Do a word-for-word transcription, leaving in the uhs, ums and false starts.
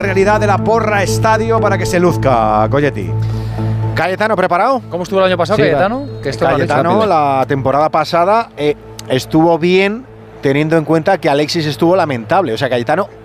realidad de la Porra Estadio para que se luzca, Colletti. Cayetano, ¿preparado? ¿Cómo estuvo el año pasado, Sí, Cayetano? Que esto lo han hecho Cayetano, rápido. la temporada pasada eh, estuvo bien, teniendo en cuenta que Alexis estuvo lamentable. O sea, Cayetano